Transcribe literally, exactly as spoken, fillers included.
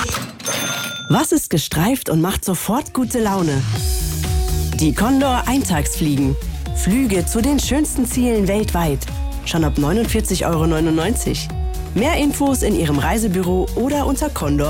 Was ist gestreift und macht sofort gute Laune? Die Condor Eintagsfliegen. Flüge zu den schönsten Zielen weltweit. Schon ab neunundvierzig Euro neunundneunzig. Mehr Infos in Ihrem Reisebüro oder unter condor